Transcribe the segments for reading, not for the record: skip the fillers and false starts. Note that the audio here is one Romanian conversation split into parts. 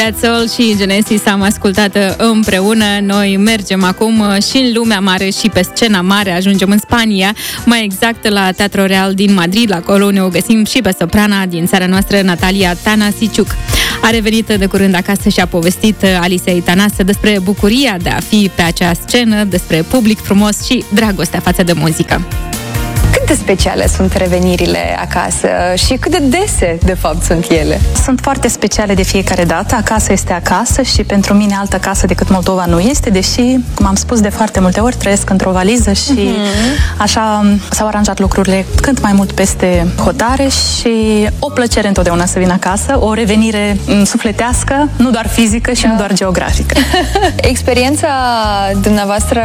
That's All și Genesis am ascultat împreună. Noi mergem acum și în lumea mare și pe scena mare. Ajungem în Spania, mai exact la Teatro Real din Madrid. Acolo ne o găsim și pe soprana din țara noastră, Natalia Tanasiciuc. A revenit de curând acasă și a povestit Alisei Tănase despre bucuria de a fi pe acea scenă, despre public frumos și dragostea față de muzică. Cât de speciale sunt revenirile acasă și cât de dese, de fapt, sunt ele? Sunt foarte speciale de fiecare dată. Acasă este acasă și pentru mine altă casă decât Moldova nu este, deși, cum am spus de foarte multe ori, trăiesc într-o valiză și așa s-au aranjat lucrurile cât mai mult peste hotare și o plăcere întotdeauna să vin acasă, o revenire sufletească, nu doar fizică și nu doar geografică. Experiența dumneavoastră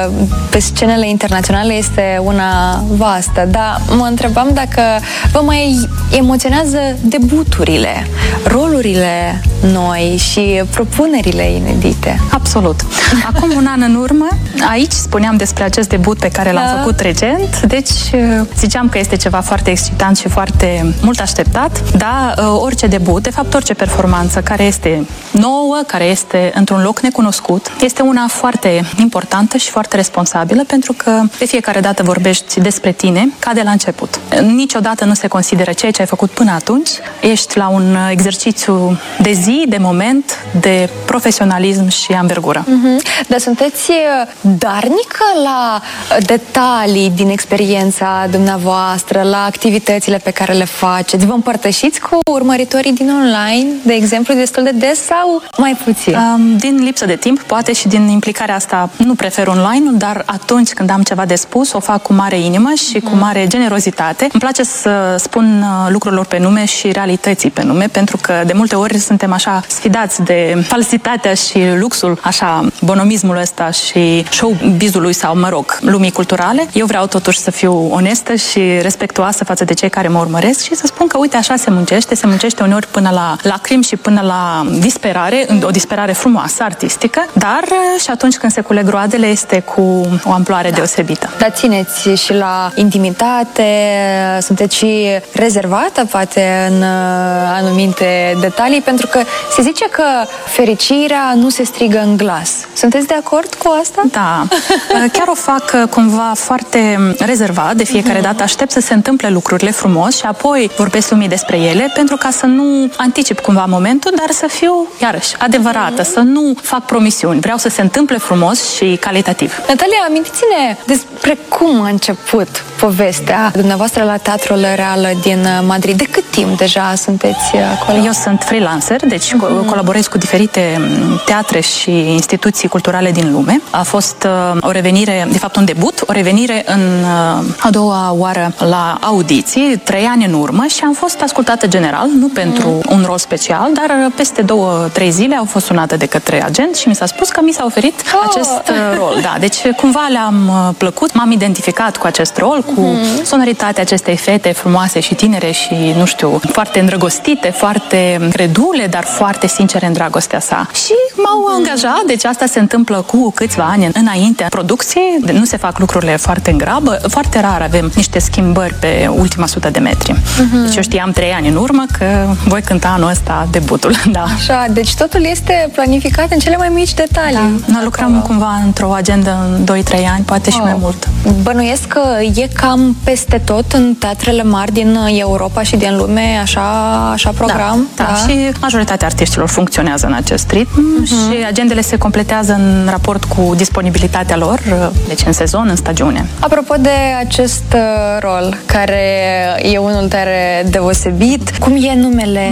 pe scenele internaționale este una vastă, dar mă întrebam dacă vă mai emoționează debuturile, rolurile noi și propunerile inedite. Absolut. Acum un an în urmă, aici spuneam despre acest debut pe care l-am făcut recent, deci ziceam că este ceva foarte excitant și foarte mult așteptat, dar orice debut, de fapt orice performanță care este nouă, care este într-un loc necunoscut, este una foarte importantă și foarte responsabilă, pentru că de fiecare dată vorbești despre tine ca de la început. Niciodată nu se consideră ceea ce ai făcut până atunci. Ești la un exercițiu de zi, de moment, de profesionalism și anvergură. Dar sunteți darnică la detalii din experiența dumneavoastră, la activitățile pe care le faceți? Vă împărtășiți cu urmăritorii din online, de exemplu, destul de des sau mai puțin? Din lipsă de timp, poate, și din implicarea asta nu prefer online-ul, dar atunci când am ceva de spus, o fac cu mare inimă și cu mare generozitate. Îmi place să spun lucrurilor pe nume și realității pe nume, pentru că de multe ori suntem așa sfidați de falsitatea și luxul, așa, bonomismul ăsta și showbizului sau, mă rog, lumii culturale. Eu vreau totuși să fiu onestă și respectuoasă față de cei care mă urmăresc și să spun că, uite, așa se muncește uneori până la lacrimi și până la disperare, o disperare frumoasă, artistică, dar și atunci când se culeg roadele este cu o amploare deosebită. Dar țineți și la intimitate, sunteți și rezervată, poate, în anumite detalii, pentru că se zice că fericirea nu se strigă în glas. Sunteți de acord cu asta? Da. Chiar o fac cumva foarte rezervat, de fiecare dată aștept să se întâmple lucrurile frumos și apoi vorbesc lumii despre ele, pentru ca să nu anticip cumva momentul, dar să fiu, iarăși, adevărată, să nu fac promisiuni. Vreau să se întâmple frumos și calitativ. Natalia, amintiți-ne despre cum a început povestea dumneavoastră la Teatrul Real din Madrid. De cât timp deja sunteți acolo? Eu sunt freelancer, deci colaborez cu diferite teatre și instituții culturale din lume. A fost o revenire, de fapt un debut, o revenire în a doua oară la audiții, 3 ani în urmă, și am fost ascultată general, nu pentru un rol special, dar peste 2-3 zile au fost sunată de către agent și mi s-a spus că mi s-a oferit acest rol. Da, deci cumva le-am plăcut, m-am identificat cu acest rol, cu sonoritatea acestei fete frumoase și tinere și, nu știu, foarte îndrăgostite, foarte credule, dar foarte sincere în dragostea sa. Și m-au angajat, deci asta se întâmplă cu câțiva ani înaintea producției, nu se fac lucrurile foarte în grabă, foarte rar avem niște schimbări pe ultima 100 de metri. Deci eu știam 3 ani în urmă că voi cânta anul ăsta debutul, da. Așa, deci totul este planificat în cele mai mici detalii. Da, noi lucrăm cumva într-o agendă în 2-3 ani, poate și mai mult. Bănuiesc că e cam peste tot în teatrele mari din Europa și din lume așa program. Da. Și majoritatea artiștilor funcționează în acest ritm și agendele se completează în raport cu disponibilitatea lor, deci în sezon, în stagiune. Apropo de acest rol, care e unul tare deosebit, cum e numele?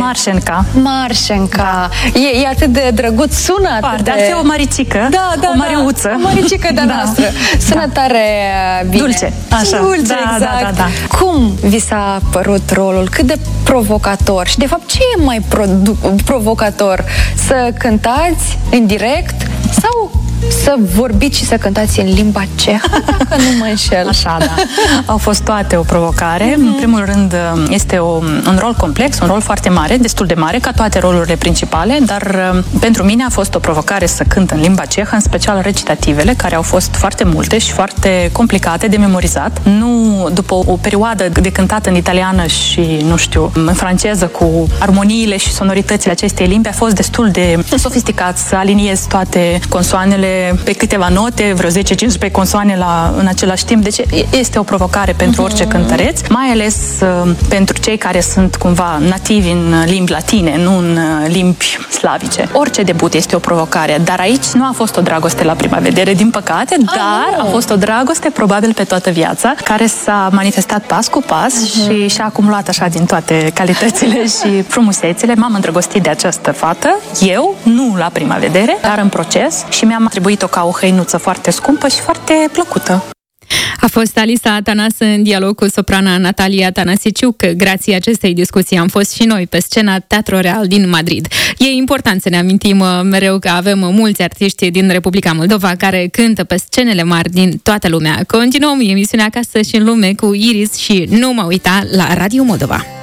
Marșenca. Da. E atât de drăguț, sună atât de... Ar fi o maricică, o mariuță. O maricică de-a noastră. Sună tare bine. Dulce. Așa. Dulce, exact. Da. Cum vi s-a părut rolul? Cât de provocator? Și de fapt ce e mai provocator? Să cântați în direct sau să vorbiți și să cântați în limba cehă, dacă nu mă înșel. Așa, da. Au fost toate o provocare. În primul rând, este un rol complex, un rol foarte mare, destul de mare, ca toate rolurile principale, dar pentru mine a fost o provocare să cânt în limba cehă, în special recitativele, care au fost foarte multe și foarte complicate de memorizat. Nu după o perioadă de cântat în italiană și, nu știu, în franceză, cu armoniile și sonoritățile acestei limbi, a fost destul de sofisticat să aliniez toate consoanele pe câteva note, vreo 10-15 consoane în același timp. Deci este o provocare pentru orice cântăreț, mai ales pentru cei care sunt cumva nativi în limbi latine, nu în limbi slavice. Orice debut este o provocare, dar aici nu a fost o dragoste la prima vedere, din păcate, dar a fost o dragoste probabil pe toată viața, care s-a manifestat pas cu pas și și-a acumulat așa din toate calitățile și frumusețile. M-am îndrăgostit de această fată, eu, nu la prima vedere, dar în proces, și mi-am atribuit-o ca o hăinuță foarte scumpă și foarte plăcută. A fost Alisa Tănase în dialog cu soprana Natalia Tănasiciuc. Grație acestei discuții am fost și noi pe scena Teatro Real din Madrid. E important să ne amintim mereu că avem mulți artiști din Republica Moldova care cântă pe scenele mari din toată lumea. Continuăm emisiunea Acasă și în lume cu Iris și Nu mă uita la Radio Moldova.